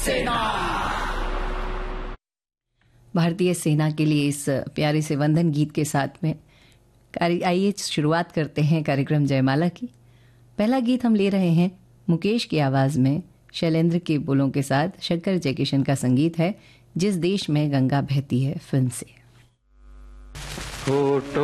सेना। भारतीय सेना के लिए इस प्यारे से वंदन गीत के साथ में आइए शुरुआत करते हैं कार्यक्रम जयमाला की। पहला गीत हम ले रहे हैं मुकेश की आवाज़ में, शैलेंद्र के बोलों के साथ शंकर जयकिशन का संगीत है, जिस देश में गंगा बहती है फिल्म से। फोटो